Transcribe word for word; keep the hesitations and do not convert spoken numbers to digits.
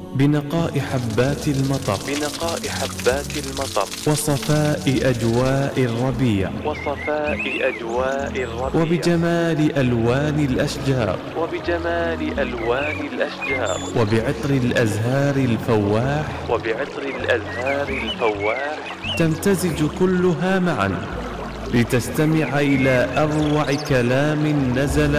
بنقاء حبات المطر بنقاء حبات المطر وصفاء أجواء الربيع وصفاء أجواء الربيع وبجمال ألوان الأشجار وبجمال ألوان الأشجار وبعطر الأزهار الفواح وبعطر الأزهار الفواح تمتزج كلها معا لتستمع إلى أروع كلام نزل